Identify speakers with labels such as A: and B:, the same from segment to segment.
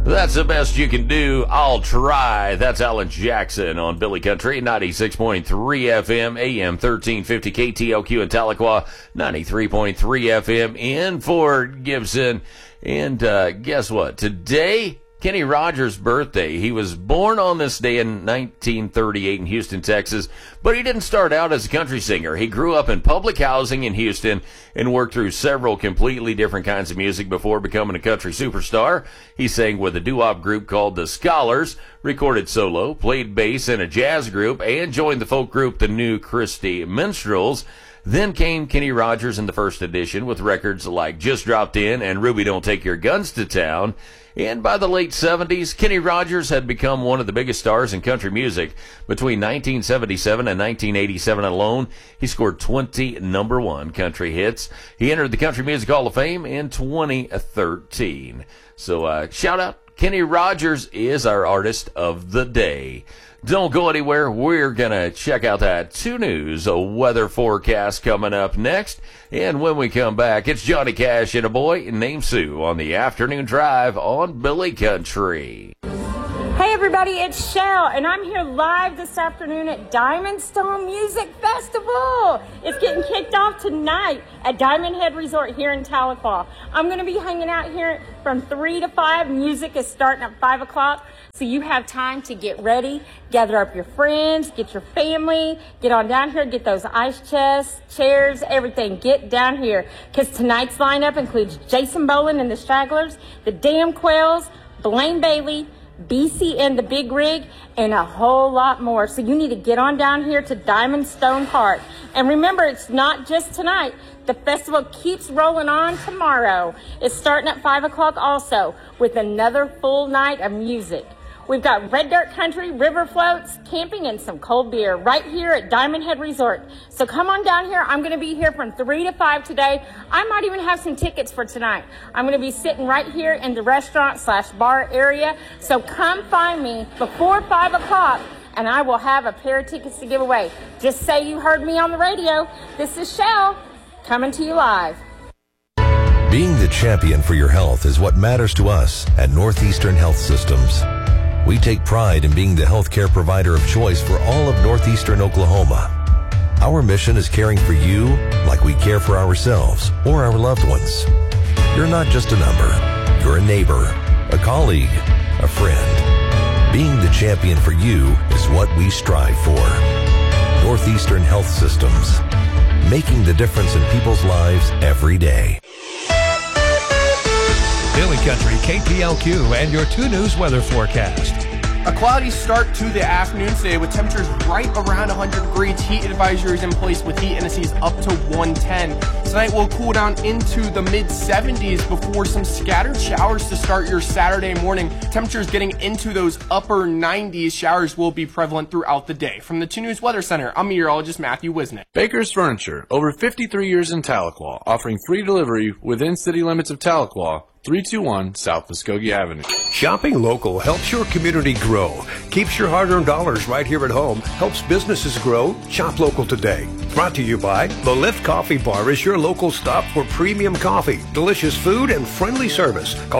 A: That's the best you can do. I'll try. That's Alan Jackson on Billy Country, 96.3 FM, AM 1350 KTLQ in Tahlequah, 93.3 FM in Fort Gibson. And guess what? Today, Kenny Rogers' birthday. He was born on this day in 1938 in Houston, Texas, but he didn't start out as a country singer. He grew up in public housing in Houston and worked through several completely different kinds of music before becoming a country superstar. He sang with a doo-wop group called The Scholars, recorded solo, played bass in a jazz group, and joined the folk group The New Christy Minstrels. Then came Kenny Rogers in the first edition with records like Just Dropped In and Ruby Don't Take Your Guns to Town. And by the late 70s, Kenny Rogers had become one of the biggest stars in country music. Between 1977 and 1987 alone, he scored 20 number one country hits. He entered the Country Music Hall of Fame in 2013. So shout out, Kenny Rogers is our artist of the day. Don't go anywhere. We're going to check out that 2 News weather forecast coming up next. And when we come back, it's Johnny Cash and a boy named Sue on the afternoon drive on Billy Country.
B: Hey everybody, it's Shell, and I'm here live this afternoon at Diamond Stone Music Festival. It's getting kicked off tonight at Diamond Head Resort here in Tahlequah. I'm going to be hanging out here from 3 to 5. Music is starting at 5 o'clock, so you have time to get ready, gather up your friends, get your family, get on down here, get those ice chests, chairs, everything. Get down here, because tonight's lineup includes Jason Boland and the Stragglers, the Damn Quails, Blaine Bailey, BC and the Big Rig, and a whole lot more. So you need to get on down here to Diamond Stone Park. And remember, it's not just tonight. The festival keeps rolling on tomorrow. It's starting at 5 o'clock also, with another full night of music. We've got red dirt country, river floats, camping, and some cold beer right here at Diamond Head Resort. So come on down here. I'm going to be here from 3 to 5 today. I might even have some tickets for tonight. I'm going to be sitting right here in the restaurant/bar area. So come find me before 5 o'clock, and I will have a pair of tickets to give away. Just say you heard me on the radio. This is Shell, coming to you live.
C: Being the champion for your health is what matters to us at Northeastern Health Systems. We take pride in being the healthcare provider of choice for all of Northeastern Oklahoma. Our mission is caring for you like we care for ourselves or our loved ones. You're not just a number. You're a neighbor, a colleague, a friend. Being the champion for you is what we strive for. Northeastern Health Systems, making the difference in people's lives every day.
D: Billy Country, KTLQ, and your 2 News weather forecast.
E: A cloudy start to the afternoon today with temperatures right around 100 degrees. Heat advisories in place with heat indices up to 110. Tonight will cool down into the mid-70s before some scattered showers to start your Saturday morning. Temperatures getting into those upper 90s. Showers will be prevalent throughout the day. From the 2 News Weather Center, I'm meteorologist Matthew Wisnick.
F: Baker's Furniture, over 53 years in Tahlequah, offering free delivery within city limits of Tahlequah. 321 South Muskogee Avenue.
G: Shopping local helps your community grow, keeps your hard-earned dollars right here at home, helps businesses grow. Shop local today. Brought to you by The Lift Coffee Bar is your local stop for premium coffee, delicious food, and friendly service. Call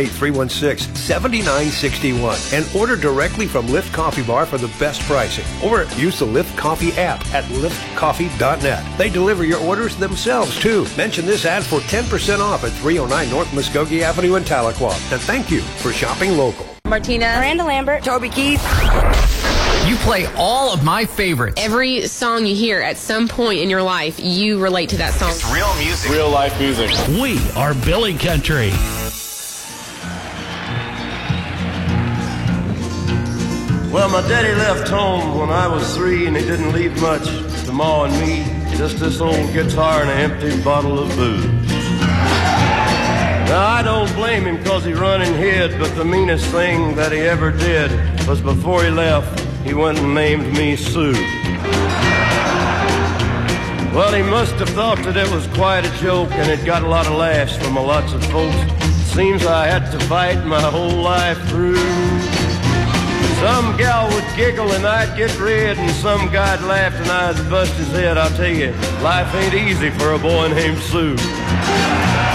G: 918-316-7961 and order directly from Lift Coffee Bar for the best pricing. Or use the Lift Coffee app at liftcoffee.net. They deliver your orders themselves, too. Mention this ad for 10% off at 309 North Muskogee Avenue in Tahlequah. And thank you for shopping local.
H: Martina, Miranda Lambert, Toby Keith.
I: You play all of my favorites.
J: Every song you hear at some point in your life, you relate to that song.
K: It's real music.
F: Real life music.
D: We are Billy Country.
L: Well, my daddy left home when I was 3, and he didn't leave much to Ma and me. Just this old guitar and an empty bottle of booze. Now, I don't blame him 'cause he run and hid, but the meanest thing that he ever did was before he left, he went and named me Sue. Well, he must have thought that it was quite a joke, and it got a lot of laughs from lots of folks. Seems I had to fight my whole life through. Some gal would giggle and I'd get red, and some guy'd laugh and I'd bust his head. I'll tell you, life ain't easy for a boy named Sue.